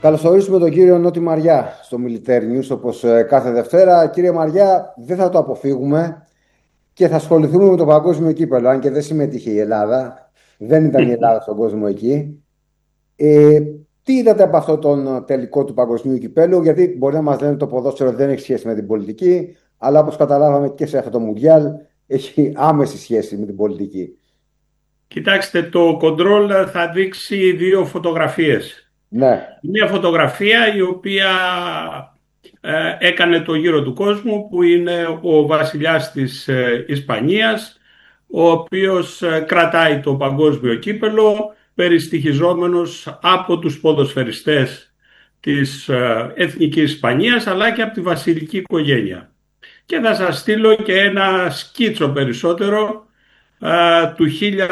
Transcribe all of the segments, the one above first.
καλωσορίσουμε τον κύριο Νότι Μαριά στο Military News όπως κάθε Δευτέρα. Κύριε Μαριά, δεν θα το αποφύγουμε και θα ασχοληθούμε με το παγκόσμιο κύπελλο, αν και δεν συμμετείχε η Ελλάδα. Δεν ήταν η Ελλάδα στον κόσμο εκεί. Τι είδατε από αυτό τον τελικό του παγκοσμίου κυπέλλου? Γιατί μπορεί να μας λένε το ποδόσφαιρο δεν έχει σχέση με την πολιτική, αλλά όπως καταλάβαμε και σε αυτό το Μουντιάλ έχει άμεση σχέση με την πολιτική. Κοιτάξτε, το κοντρόλ θα δείξει δύο φωτογραφίες. Ναι. Μια φωτογραφία η οποία έκανε το γύρο του κόσμου, που είναι ο βασιλιάς της Ισπανίας, ο οποίος κρατάει το παγκόσμιο κύπελλο, περιστοιχιζόμενος από τους ποδοσφαιριστές της Εθνικής Ισπανίας, αλλά και από τη βασιλική οικογένεια. Και θα σας στείλω και ένα σκίτσο περισσότερο του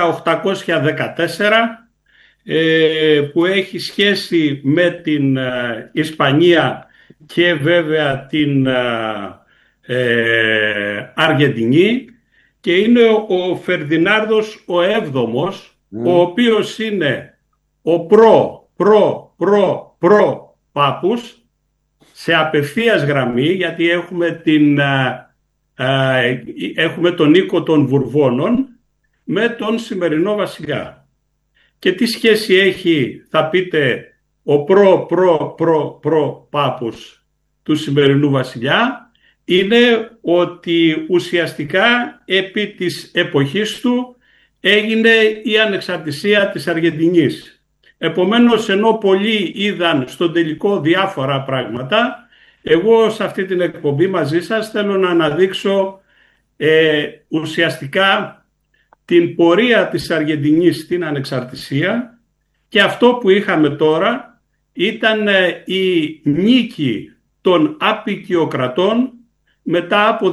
1814, που έχει σχέση με την Ισπανία και βέβαια την Αργεντινή, και είναι ο Φερδινάνδος ο Έβδομος, ο οποίος είναι ο προ πάπους σε απευθείας γραμμή, γιατί έχουμε τον οίκο των Βουρβώνων με τον σημερινό βασιλιά. Και τι σχέση έχει, θα πείτε, ο προ πάπους του σημερινού βασιλιά? Είναι ότι ουσιαστικά επί της εποχής του έγινε η ανεξαρτησία της Αργεντινής. Επομένως, ενώ πολλοί είδαν στον τελικό διάφορα πράγματα, εγώ σε αυτή την εκπομπή μαζί σας θέλω να αναδείξω ουσιαστικά την πορεία της Αργεντινής στην ανεξαρτησία, και αυτό που είχαμε τώρα ήταν η νίκη των αποικιοκρατών μετά από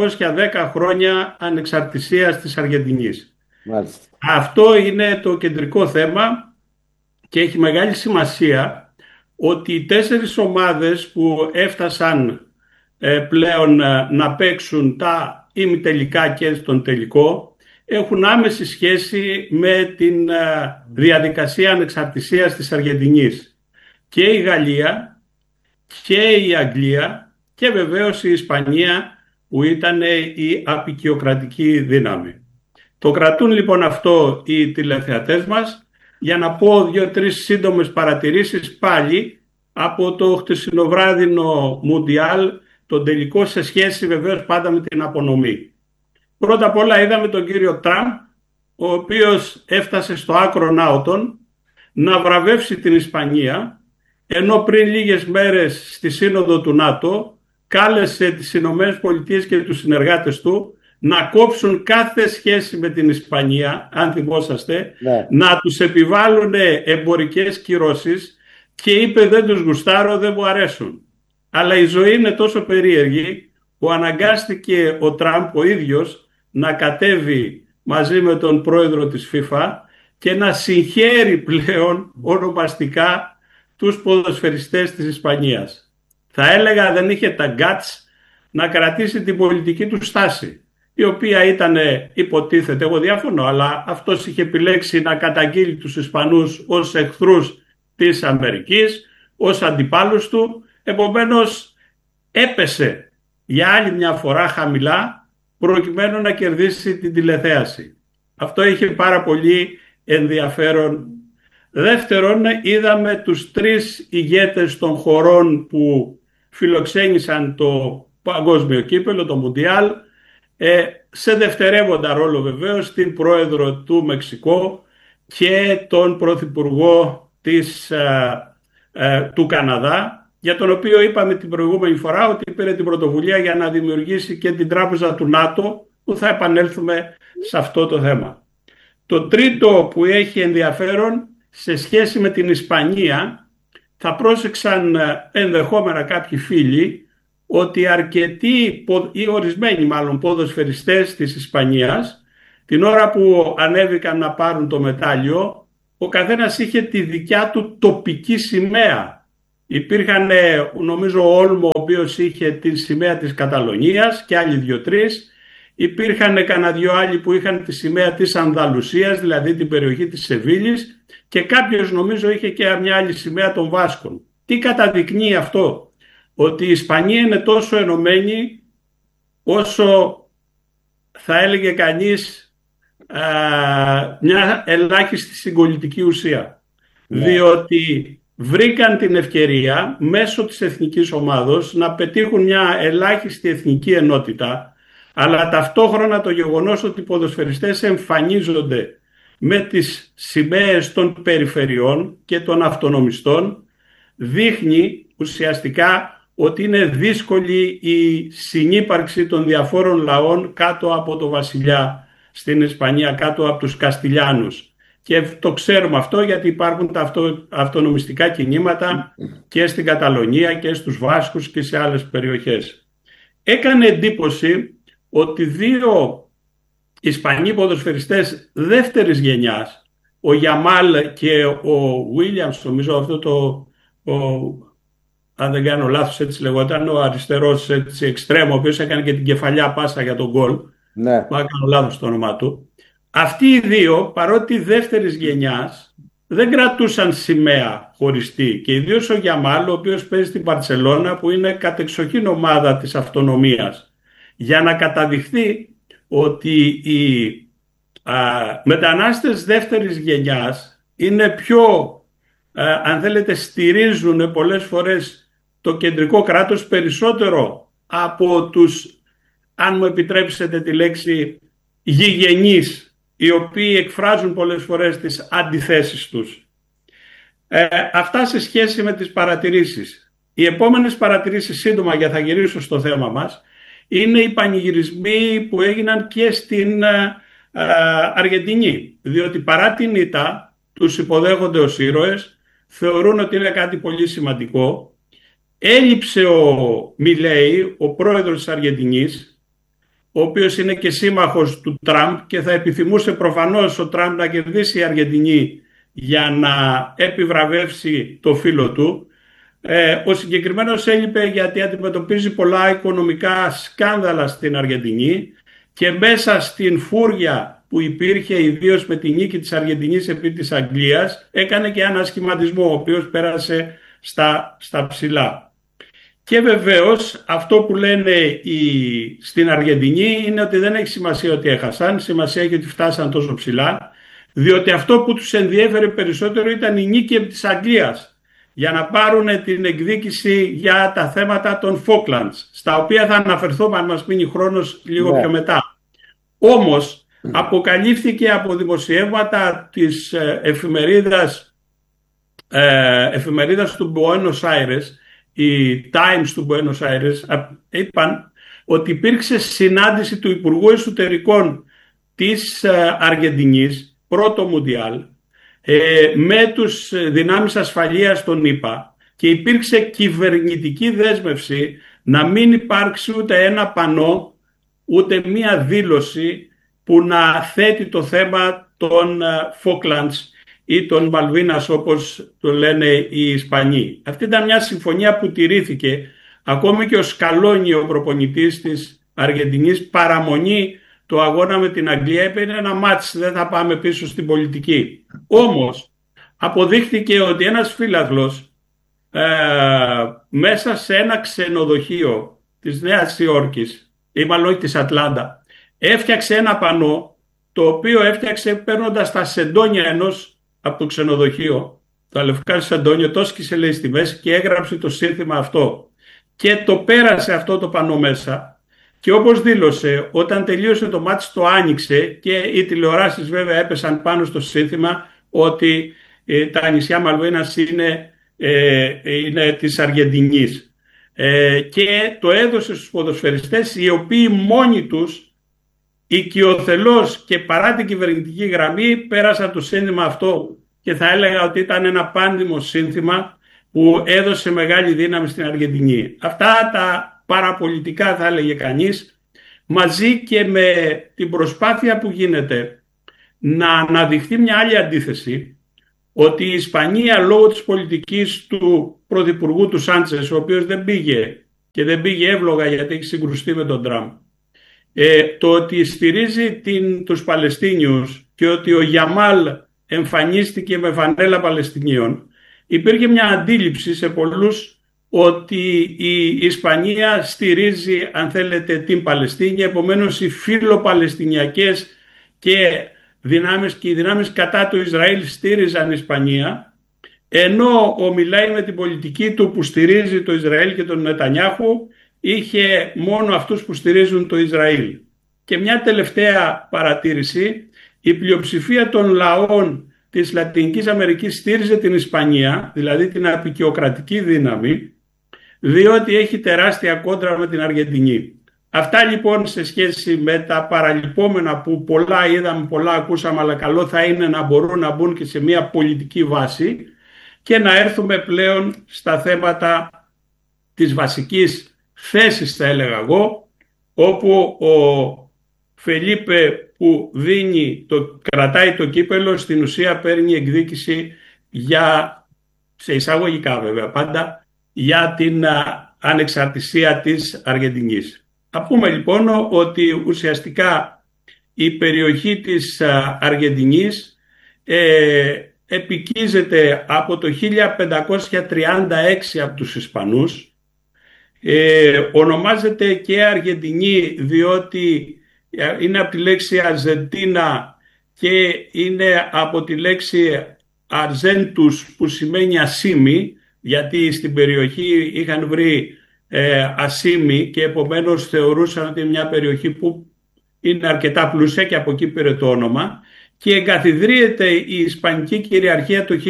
210 χρόνια ανεξαρτησίας της Αργεντινής. Μάλιστα. Αυτό είναι το κεντρικό θέμα και έχει μεγάλη σημασία ότι οι 4 ομάδες που έφτασαν πλέον να παίξουν τα ημιτελικά και στον τελικό έχουν άμεση σχέση με την διαδικασία ανεξαρτησίας της Αργεντινής. Και η Γαλλία και η Αγγλία και βεβαίως η Ισπανία, που ήταν η αποικιοκρατική δύναμη. Το κρατούν λοιπόν αυτό οι τηλεθεατές μας, για να πω 2-3 σύντομες παρατηρήσεις πάλι από το χτεσινοβράδινο Μουντιάλ, τον τελικό, σε σχέση βεβαίως πάντα με την απονομή. Πρώτα απ' όλα είδαμε τον κύριο Τραμπ, ο οποίος έφτασε στο άκρο ναότων να βραβεύσει την Ισπανία, ενώ πριν λίγες μέρες στη σύνοδο του ΝΑΤΟ κάλεσε τις Ηνωμένες Πολιτείες και τους συνεργάτες του να κόψουν κάθε σχέση με την Ισπανία, αν θυμόσαστε, Ναι. να τους επιβάλλουν εμπορικές κυρώσεις, και είπε δεν τους γουστάρω, δεν μου αρέσουν. Αλλά η ζωή είναι τόσο περίεργη που αναγκάστηκε ο Τραμπ ο ίδιος να κατέβει μαζί με τον πρόεδρο της FIFA και να συγχαίρει πλέον ονομαστικά τους ποδοσφαιριστές της Ισπανίας. Θα έλεγα δεν είχε τα guts να κρατήσει την πολιτική του στάση, η οποία ήταν, υποτίθεται, εγώ διαφωνώ, αλλά αυτός είχε επιλέξει να καταγγείλει τους Ισπανούς ως εχθρούς της Αμερικής, ως αντιπάλους του. Επομένως έπεσε για άλλη μια φορά χαμηλά, προκειμένου να κερδίσει την τηλεθέαση. Αυτό είχε πάρα πολύ ενδιαφέρον. Δεύτερον, είδαμε τους 3 ηγέτες των χωρών που φιλοξένησαν το παγκόσμιο κύπελλο, το Μουντιάλ, σε δευτερεύοντα ρόλο βεβαίως, την πρόεδρο του Μεξικό και τον πρωθυπουργό του Καναδά, για τον οποίο είπαμε την προηγούμενη φορά ότι πήρε την πρωτοβουλία για να δημιουργήσει και την τράπεζα του ΝΑΤΟ, που θα επανέλθουμε σε αυτό το θέμα. Το τρίτο που έχει ενδιαφέρον σε σχέση με την Ισπανία, θα πρόσεξαν ενδεχόμενα κάποιοι φίλοι ότι αρκετοί ή ορισμένοι μάλλον ποδοσφαιριστές της Ισπανίας, την ώρα που ανέβηκαν να πάρουν το μετάλλιο, ο καθένας είχε τη δικιά του τοπική σημαία. Υπήρχαν, νομίζω, ο Όλμο, ο οποίος είχε τη σημαία της Καταλωνίας, και άλλοι 2-3. Υπήρχαν κανένα 2 άλλοι που είχαν τη σημαία της Ανδαλουσίας, δηλαδή την περιοχή της Σεβίλης, και κάποιος νομίζω είχε και μια άλλη σημαία των Βάσκων. Τι καταδεικνύει αυτό? Ότι η Ισπανία είναι τόσο ενωμένη όσο θα έλεγε κανείς μια ελάχιστη συγκολητική ουσία. Ναι. Διότι βρήκαν την ευκαιρία μέσω της εθνικής ομάδος να πετύχουν μια ελάχιστη εθνική ενότητα, αλλά ταυτόχρονα το γεγονός ότι οι ποδοσφαιριστές εμφανίζονται με τις σημαίες των περιφερειών και των αυτονομιστών δείχνει ουσιαστικά ότι είναι δύσκολη η συνύπαρξη των διαφόρων λαών κάτω από το βασιλιά στην Ισπανία, κάτω από τους Καστιλιάνους. Και το ξέρουμε αυτό γιατί υπάρχουν τα αυτονομιστικά κινήματα και στην Καταλωνία και στους Βάσκους και σε άλλες περιοχές. Έκανε εντύπωση ότι δύο Ισπανοί ποδοσφαιριστές δεύτερης γενιάς, ο Γιαμάλ και ο Βίλιαμς, νομίζω αυτό αν δεν κάνω λάθος έτσι λεγόταν, ο αριστερός εξτρέμο, ο οποίος έκανε και την κεφαλιά πάσα για τον γκολ, Ναι. αν κάνω λάθος το όνομά του. Αυτοί οι δύο, παρότι δεύτερης γενιάς, δεν κρατούσαν σημαία χωριστή. Και ιδίως ο Γιαμάλ, ο οποίος παίζει στην Μπαρτσελώνα, που είναι κατεξοχήν ομάδα της αυτονομίας, για να καταδειχθεί ότι οι μετανάστες δεύτερης γενιάς είναι πιο, αν θέλετε, στηρίζουν πολλές φορές το κεντρικό κράτος περισσότερο από τους, αν μου επιτρέψετε τη λέξη, γηγενείς, οι οποίοι εκφράζουν πολλές φορές τις αντιθέσεις τους. Αυτά σε σχέση με τις παρατηρήσεις. Οι επόμενες παρατηρήσεις, σύντομα, για θα γυρίσω στο θέμα μας, είναι οι πανηγυρισμοί που έγιναν και στην Αργεντινή. Διότι παρά την ήττα τους υποδέχονται ως ήρωες, θεωρούν ότι είναι κάτι πολύ σημαντικό. Έλειψε ο Μιλέι, ο πρόεδρος της Αργεντινής, ο οποίος είναι και σύμμαχος του Τραμπ και θα επιθυμούσε προφανώς ο Τραμπ να κερδίσει η Αργεντινή για να επιβραβεύσει το φίλο του. Ο συγκεκριμένος έλειπε γιατί αντιμετωπίζει πολλά οικονομικά σκάνδαλα στην Αργεντινή και μέσα στην φούρια που υπήρχε ιδίως με τη νίκη της Αργεντινής επί της Αγγλίας έκανε και ένα σχηματισμό ο οποίος πέρασε στα ψηλά. Και βεβαίως αυτό που λένε στην Αργεντινή είναι ότι δεν έχει σημασία ότι έχασαν, σημασία έχει ότι φτάσαν τόσο ψηλά, διότι αυτό που τους ενδιέφερε περισσότερο ήταν η νίκη επί της Αγγλίας για να πάρουν την εκδίκηση για τα θέματα των Falklands, στα οποία θα αναφερθώ αν μας μείνει χρόνος λίγο πιο μετά. Όμως αποκαλύφθηκε από δημοσιεύματα της εφημερίδας του Buenos Aires, οι Times του Buenos Aires, είπαν ότι υπήρξε συνάντηση του Υπουργού Εσωτερικών της Αργεντινής, πρώτο Μουντιάλ, με τους δυνάμεις ασφαλείας των ΗΠΑ και υπήρξε κυβερνητική δέσμευση να μην υπάρξει ούτε ένα πανό, ούτε μία δήλωση που να θέτει το θέμα των Falklands ή των Μαλβίνας όπως το λένε οι Ισπανοί. Αυτή ήταν μια συμφωνία που τηρήθηκε. Ακόμη και ο Σκαλόνι, ο προπονητής της Αργεντινής, παραμονή το αγώνα με την Αγγλία, είπε είναι ένα μάτς, δεν θα πάμε πίσω στην πολιτική. Όμως αποδείχθηκε ότι ένας φύλαθλος μέσα σε ένα ξενοδοχείο της Νέας Υόρκης ή μάλλον όχι της Ατλάντα έφτιαξε ένα πανό, το οποίο έφτιαξε παίρνοντας τα σεντόνια ενός από το ξενοδοχείο, τα λευκά σεντόνια, το σκίσε λέει στη μέση και έγραψε το σύνθημα αυτό και το πέρασε αυτό το πανό μέσα. Και όπως δήλωσε, όταν τελείωσε το μάτς το άνοιξε και οι τηλεοράσεις βέβαια έπεσαν πάνω στο σύνθημα ότι τα νησιά Μαλβίνας είναι της Αργεντινής. Και το έδωσε στους ποδοσφαιριστές, οι οποίοι μόνοι τους οικειοθελώς και παρά την κυβερνητική γραμμή πέρασαν το σύνθημα αυτό και θα έλεγα ότι ήταν ένα πάντιμο σύνθημα που έδωσε μεγάλη δύναμη στην Αργεντινή. Αυτά τα παραπολιτικά θα έλεγε κανείς, μαζί και με την προσπάθεια που γίνεται να αναδειχθεί μια άλλη αντίθεση, ότι η Ισπανία λόγω της πολιτικής του πρωθυπουργού του Σάντσες, ο οποίος δεν πήγε εύλογα γιατί έχει συγκρουστεί με τον Τραμπ, το ότι στηρίζει τους Παλαιστίνιους και ότι ο Γιαμάλ εμφανίστηκε με φανέλα Παλαιστινίων, υπήρχε μια αντίληψη σε πολλούς ότι η Ισπανία στηρίζει, αν θέλετε, την Παλαιστίνη, επομένως οι φιλοπαλαιστινιακές και οι δυνάμεις κατά του Ισραήλ στήριζαν η Ισπανία, ενώ μιλάει με την πολιτική του που στηρίζει το Ισραήλ και τον Νετανιάχου, είχε μόνο αυτούς που στηρίζουν το Ισραήλ. Και μια τελευταία παρατήρηση, η πλειοψηφία των λαών της Λατινικής Αμερικής στήριζε την Ισπανία, δηλαδή την αποικιοκρατική δύναμη, διότι έχει τεράστια κόντρα με την Αργεντινή. Αυτά λοιπόν σε σχέση με τα παραλυπόμενα που πολλά είδαμε, πολλά ακούσαμε, αλλά καλό θα είναι να μπορούν να μπουν και σε μια πολιτική βάση και να έρθουμε πλέον στα θέματα της βασικής θέσης, θα έλεγα εγώ, όπου ο Φελίπε που κρατάει το κύπελο, στην ουσία παίρνει εκδίκηση σε εισαγωγικά βέβαια πάντα, για την ανεξαρτησία της Αργεντινής. Θα πούμε λοιπόν ότι ουσιαστικά η περιοχή της Αργεντινής επικίζεται από το 1536 από τους Ισπανούς. Ονομάζεται και Αργεντινή διότι είναι από τη λέξη Αρζεντίνα και είναι από τη λέξη Αρζέντους που σημαίνει ασήμι, γιατί στην περιοχή είχαν βρει ασήμι και επομένως θεωρούσαν ότι είναι μια περιοχή που είναι αρκετά πλούσια και από εκεί πήρε το όνομα, και εγκαθιδρύεται η Ισπανική κυριαρχία το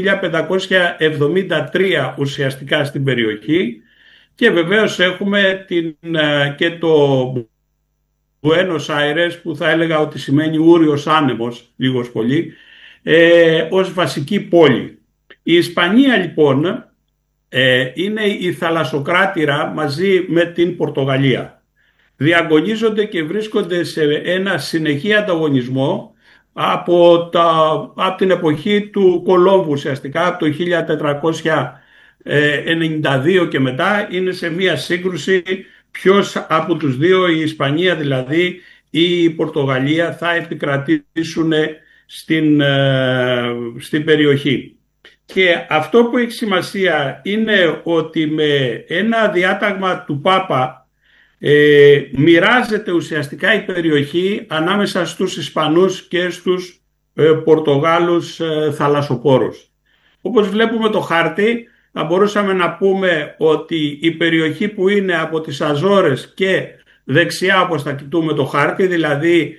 1573 ουσιαστικά στην περιοχή, και βεβαίως έχουμε και το Buenos Aires, που θα έλεγα ότι σημαίνει Ούριος άνεμος λίγος πολύ, ως βασική πόλη. Η Ισπανία λοιπόν είναι η θαλασσοκράτηρα μαζί με την Πορτογαλία. Διαγωνίζονται και βρίσκονται σε ένα συνεχή ανταγωνισμό από την εποχή του Κολόμβου, ουσιαστικά από το 1492 και μετά είναι σε μια σύγκρουση ποιος από τους δύο, η Ισπανία δηλαδή ή η Πορτογαλία, θα επικρατήσουν στην περιοχή. Και αυτό που έχει σημασία είναι ότι με ένα διάταγμα του Πάπα μοιράζεται ουσιαστικά η περιοχή ανάμεσα στους Ισπανούς και στους Πορτογάλους θαλασσοπόρους. Όπως βλέπουμε το χάρτη, θα μπορούσαμε να πούμε ότι η περιοχή που είναι από τις Αζόρες και δεξιά, όπως θα κοιτούμε το χάρτη, δηλαδή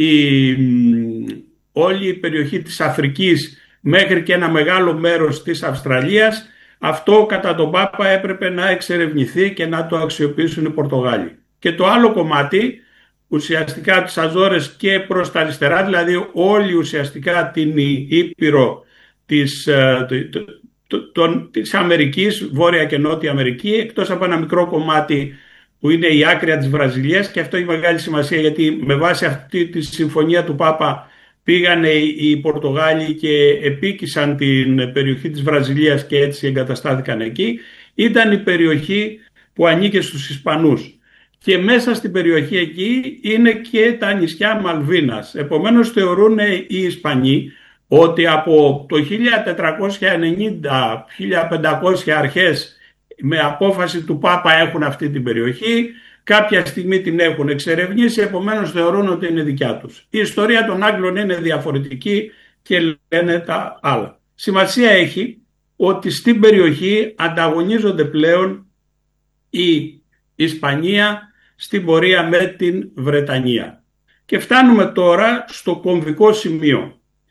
όλη η περιοχή της Αφρικής μέχρι και ένα μεγάλο μέρος της Αυστραλίας, αυτό κατά τον Πάπα έπρεπε να εξερευνηθεί και να το αξιοποιήσουν οι Πορτογάλοι. Και το άλλο κομμάτι, ουσιαστικά τις Αζόρες και προς τα αριστερά, δηλαδή όλη ουσιαστικά την Ήπειρο της Αμερικής, Βόρεια και Νότια Αμερική, εκτός από ένα μικρό κομμάτι που είναι η άκρη της Βραζιλίας, και αυτό έχει μεγάλη σημασία γιατί με βάση αυτή τη συμφωνία του Πάπα πήγανε οι Πορτογάλοι και επίκησαν την περιοχή της Βραζιλίας και έτσι εγκαταστάθηκαν εκεί. Ήταν η περιοχή που ανήκε στους Ισπανούς. Και μέσα στην περιοχή εκεί είναι και τα νησιά Μαλβίνας. Επομένως θεωρούν οι Ισπανοί ότι από το 1490-1500 αρχές με απόφαση του Πάπα έχουν αυτή την περιοχή, κάποια στιγμή την έχουν εξερευνήσει, επομένως θεωρούν ότι είναι δικιά τους. Η ιστορία των Άγγλων είναι διαφορετική και λένε τα άλλα. Σημασία έχει ότι στην περιοχή ανταγωνίζονται πλέον η Ισπανία στην πορεία με την Βρετανία. Και φτάνουμε τώρα στο κομβικό σημείο.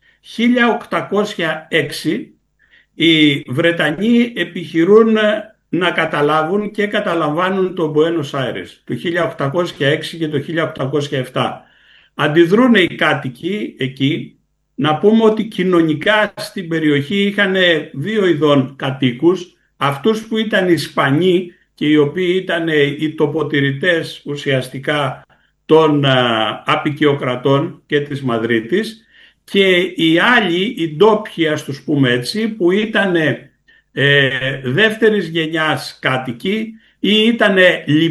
1806 οι Βρετανοί επιχειρούν να καταλάβουν και καταλαμβάνουν το Buenos Aires το 1806 και το 1807. Αντιδρούν οι κάτοικοι εκεί. Να πούμε ότι κοινωνικά στην περιοχή είχαν δύο ειδών κατοίκους, αυτούς που ήταν Ισπανοί και οι οποίοι ήταν οι τοποτηρητές ουσιαστικά των αποικιοκρατών και της Μαδρίτης, και οι άλλοι, οι ντόπιοι ας τους πούμε έτσι, που ήταν δεύτερης γενιάς κάτοικοι ή ήταν